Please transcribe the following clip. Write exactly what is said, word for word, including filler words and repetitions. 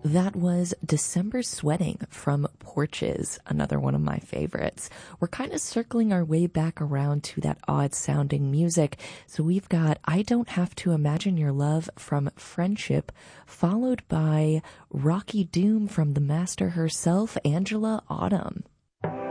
That was December Sweating from Porches, another one of my favorites. We're kind of circling our way back around to that odd sounding music. So we've got I Don't Have to Imagine Your Love from Friendship, followed by Rocky Doom from the master herself, Angela Autumn.